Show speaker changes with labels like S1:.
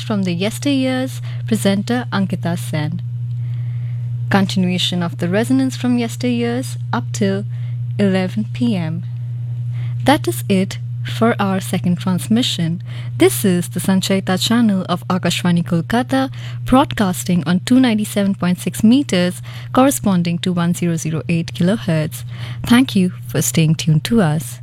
S1: from the Yesteryears, presenter Ankita Sen. Continuation of the resonance from yesteryears up till 11 pm. That is it for our second transmission. This is the Sanchayita channel of Akashvani Kolkata, broadcasting on 297.6 meters, corresponding to 1008 kilohertz. Thank you for staying tuned to us.